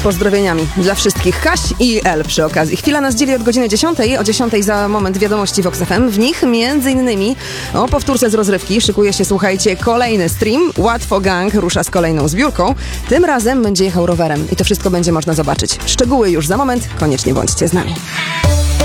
pozdrowieniami dla wszystkich Kaś i El przy okazji. Chwila nas dzieli od godziny 10. O 10 za moment wiadomości Vox FM. W nich między innymi o powtórce z rozrywki szykuje się, słuchajcie, kolejny stream. Łatwo Gang rusza z kolejną zbiórką. Tym razem będzie jechał rowerem i to wszystko będzie można zobaczyć. Szczegóły już za moment. Koniecznie bądźcie z nami.